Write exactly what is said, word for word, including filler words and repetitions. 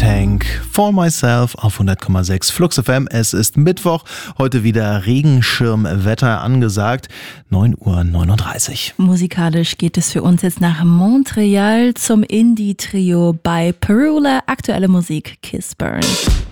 Tank, For Myself auf hundert Komma sechs Flux F M. Es ist Mittwoch, heute wieder Regenschirmwetter angesagt, neun Uhr neununddreißig. Musikalisch geht es für uns jetzt nach Montreal zum Indie-Trio bei Perula. Aktuelle Musik Kiss Burn.